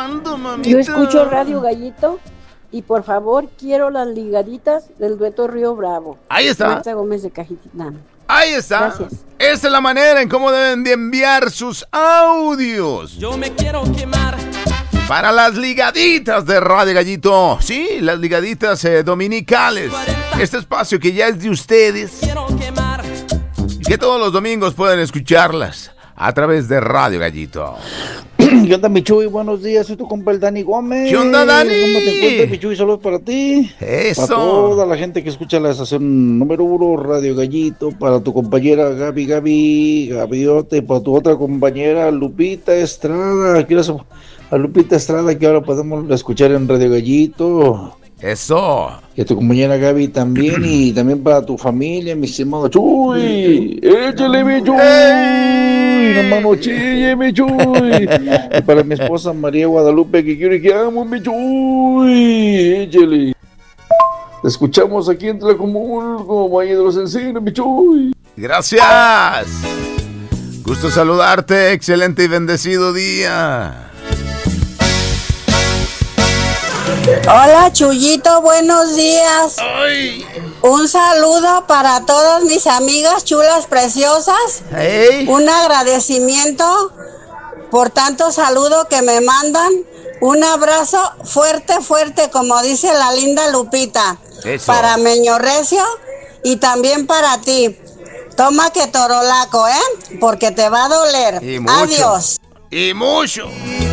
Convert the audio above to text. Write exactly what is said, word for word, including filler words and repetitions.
escuchando, mamita? Yo escucho Radio Gallito y por favor quiero las ligaditas del dueto Río Bravo. Ahí está. Marta Gómez de Cajitlán. Ahí está. Gracias. Esa es la manera en cómo deben de enviar sus audios. Yo me quiero quemar. Para las ligaditas de Radio Gallito. Sí, las ligaditas eh, dominicales. Este espacio que ya es de ustedes. Quiero quemar. Y que todos los domingos pueden escucharlas a través de Radio Gallito. ¿Qué onda, Michuy? Buenos días, soy tu compa el Dani Gómez. ¿Qué onda, Dani? ¿Cómo te encuentras, Michuy? Saludos para ti. Eso. Para toda la gente que escucha la estación número uno, Radio Gallito. Para tu compañera Gaby, Gaby, Gaviote. Para tu otra compañera Lupita Estrada. ¿Quieres a Lupita Estrada, que ahora podemos escuchar en Radio Gallito? Eso. Y a tu compañera Gaby también. Y también para tu familia, mi estimado Chuy. ¡Échale, mi Chuy! No mano chille, mi Chuy. Y para mi esposa María Guadalupe, que quiero y que amo, mi Chuy. Échale. Te escuchamos aquí en Tlacomulco, Valle de los Encinos, mi Chuy. Gracias. Gusto saludarte. Excelente y bendecido día. Hola, Chuyito, buenos días. Ay. Un saludo para todas mis amigas chulas preciosas. Hey. Un agradecimiento por tanto saludo que me mandan. Un abrazo fuerte, fuerte, como dice la linda Lupita. Eso. Para Meño Recio y también para ti. Toma que torolaco, ¿eh? Porque te va a doler. Y mucho. Adiós. Y mucho.